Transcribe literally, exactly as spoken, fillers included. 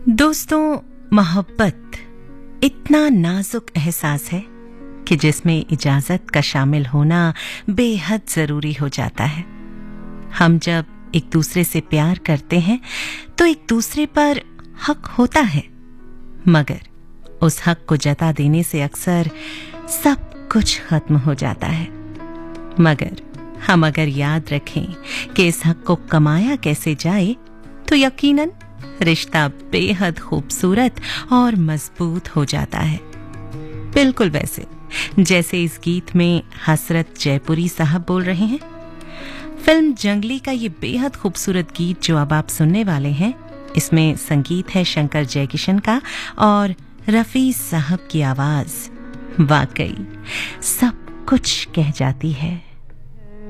दोस्तों, मोहब्बत इतना नाजुक एहसास है कि जिसमें इजाजत का शामिल होना बेहद जरूरी हो जाता है। हम जब एक दूसरे से प्यार करते हैं तो एक दूसरे पर हक होता है, मगर उस हक को जता देने से अक्सर सब कुछ खत्म हो जाता है। मगर हम अगर याद रखें कि इस हक को कमाया कैसे जाए तो यकीनन रिश्ता बेहद खूबसूरत और मजबूत हो जाता है। बिल्कुल वैसे जैसे इस गीत में हसरत जयपुरी साहब बोल रहे हैं। फिल्म जंगली का ये बेहद खूबसूरत गीत जो अब आप सुनने वाले हैं, इसमें संगीत है शंकर जयकिशन का और रफी साहब की आवाज वाकई सब कुछ कह जाती है।